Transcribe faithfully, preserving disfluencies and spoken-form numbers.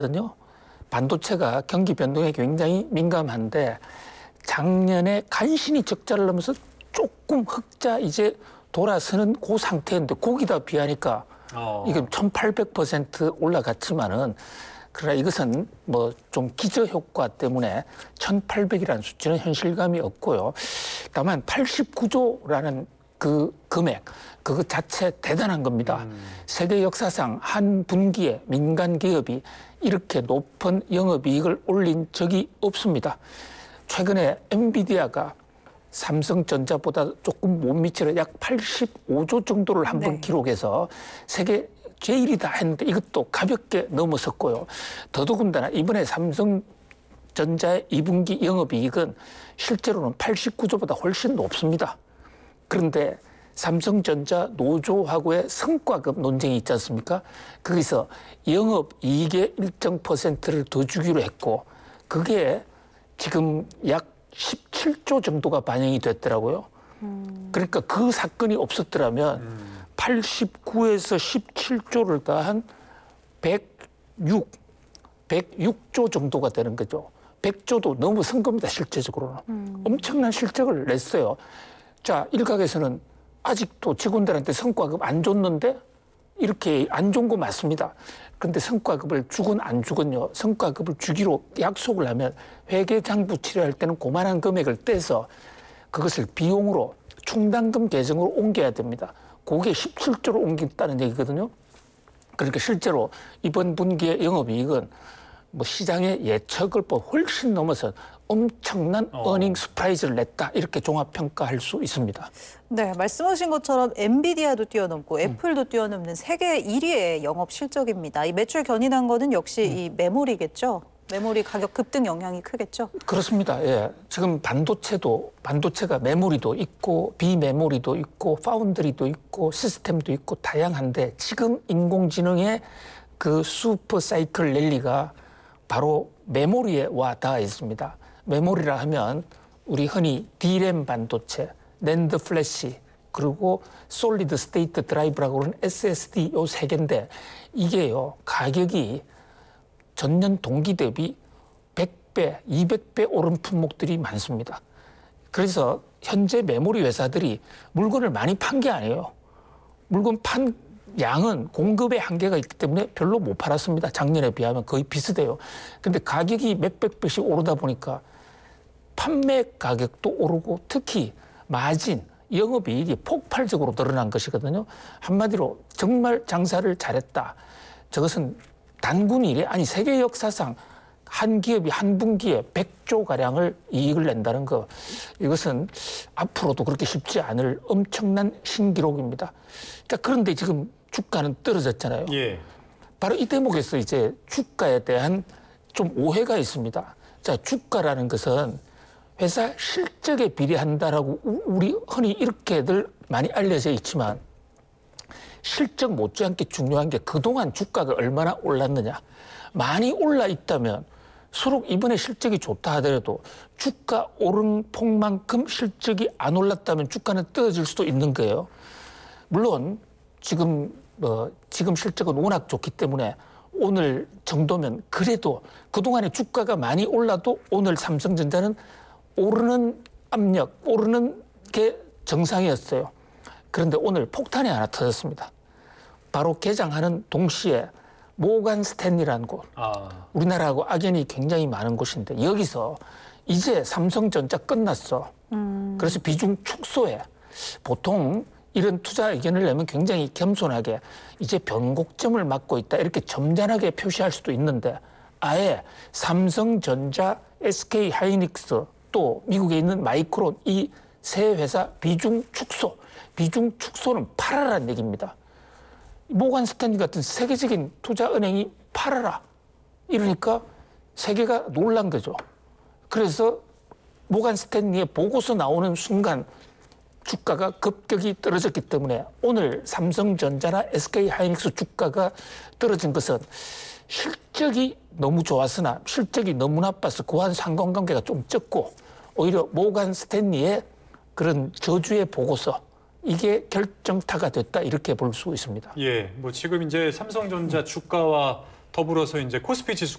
거든요. 반도체가 경기 변동에 굉장히 민감한데 작년에 간신히 적자를 넘어서 조금 흑자 이제 돌아서는 그 상태인데 거기다 비하니까 어. 이게 천팔백 퍼센트 올라갔지만은 그러나 이것은 뭐 좀 기저 효과 때문에 천팔백이라는 수치는 현실감이 없고요. 다만 팔십구조라는 그 금액 그것 자체 대단한 겁니다. 음. 세계 역사상 한 분기에 민간 기업이 이렇게 높은 영업이익을 올린 적이 없습니다. 최근에 엔비디아가 삼성전자보다 조금 못 미치는 약 팔십오조 정도를 한번 네. 기록해서 세계 제일이다 했는데 이것도 가볍게 넘어섰고요. 더더군다나 이번에 삼성전자의 이 분기 영업이익은 실제로는 팔십구조보다 훨씬 높습니다. 그런데 삼성전자 노조하고의 성과급 논쟁이 있지 않습니까? 거기서 영업이익의 일정 퍼센트를 더 주기로 했고 그게 지금 약 십칠조 정도가 반영이 됐더라고요. 음. 그러니까 그 사건이 없었더라면 음. 팔십구에서 십칠조를 더한 백육, 백육조 정도가 되는 거죠. 백조도 넘어선 겁니다, 실제적으로는. 음. 엄청난 실적을 냈어요. 자, 일각에서는 아직도 직원들한테 성과급 안 줬는데 이렇게 안 준 거 맞습니다. 그런데 성과급을 주건 안 주건요. 성과급을 주기로 약속을 하면 회계장부 치료할 때는 그만한 금액을 떼서 그것을 비용으로 충당금 계정으로 옮겨야 됩니다. 그게 십칠조로 옮겼다는 얘기거든요. 그러니까 실제로 이번 분기의 영업이익은 뭐 시장의 예측을 훨씬 넘어서 엄청난 어. 어닝 스프라이즈를 냈다 이렇게 종합평가할 수 있습니다. 네, 말씀하신 것처럼 엔비디아도 뛰어넘고 애플도 뛰어넘는 세계 일 위의 영업 실적입니다. 이 매출 견인한 거는 역시 이 메모리겠죠? 메모리 가격 급등 영향이 크겠죠? 그렇습니다. 예. 지금 반도체도 반도체가 메모리도 있고 비메모리도 있고 파운드리도 있고 시스템도 있고 다양한데 지금 인공지능의 그 슈퍼 사이클 랠리가 바로 메모리에 와 닿아 있습니다. 메모리라 하면 우리 흔히 디램 반도체, 낸드 플래시, 그리고 솔리드 스테이트 드라이브라고 하는 에스에스디 요 세 개인데 이게요 가격이 전년 동기 대비 백배, 이백배 오른 품목들이 많습니다. 그래서 현재 메모리 회사들이 물건을 많이 판 게 아니에요. 물건 판 양은 공급의 한계가 있기 때문에 별로 못 팔았습니다. 작년에 비하면 거의 비슷해요. 근데 가격이 몇백 배씩 오르다 보니까 판매 가격도 오르고 특히 마진, 영업이익이 폭발적으로 늘어난 것이거든요. 한마디로 정말 장사를 잘했다. 저것은 단군 이래 아니 세계 역사상 한 기업이 한 분기에 백조가량을 이익을 낸다는 거 이것은 앞으로도 그렇게 쉽지 않을 엄청난 신기록입니다. 그러니까 그런데 지금 주가는 떨어졌잖아요. 예. 바로 이 대목에서 이제 주가에 대한 좀 오해가 있습니다. 자, 주가라는 것은 회사 실적에 비례한다라고 우리 흔히 이렇게들 많이 알려져 있지만 실적 못지않게 중요한 게 그동안 주가가 얼마나 올랐느냐. 많이 올라 있다면 수록 이번에 실적이 좋다 하더라도 주가 오른 폭만큼 실적이 안 올랐다면 주가는 떨어질 수도 있는 거예요. 물론 지금 뭐 지금 실적은 워낙 좋기 때문에 오늘 정도면 그래도 그동안에 주가가 많이 올라도 오늘 삼성전자는 오르는 압력, 오르는 게 정상이었어요. 그런데 오늘 폭탄이 하나 터졌습니다. 바로 개장하는 동시에 모간 스탠리라는 곳, 아. 우리나라하고 악연이 굉장히 많은 곳인데 여기서 이제 삼성전자 끝났어. 음. 그래서 비중 축소해. 보통 이런 투자 의견을 내면 굉장히 겸손하게 이제 변곡점을 맞고 있다 이렇게 점잖하게 표시할 수도 있는데 아예 삼성전자, 에스케이하이닉스 또 미국에 있는 마이크론 이 세 회사 비중 축소, 비중 축소는 팔아라는 얘기입니다. 모간 스탠리 같은 세계적인 투자은행이 팔아라. 이러니까 세계가 놀란 거죠. 그래서 모간 스탠리의 보고서 나오는 순간 주가가 급격히 떨어졌기 때문에 오늘 삼성전자나 에스케이하이닉스 주가가 떨어진 것은 실적이 너무 좋았으나 실적이 너무 나빠서 그와는 상관관계가 좀 적고 오히려 모간 스탠리의 그런 저주의 보고서 이게 결정타가 됐다 이렇게 볼 수 있습니다. 예, 뭐 지금 이제 삼성전자 주가와 더불어서 이제 코스피 지수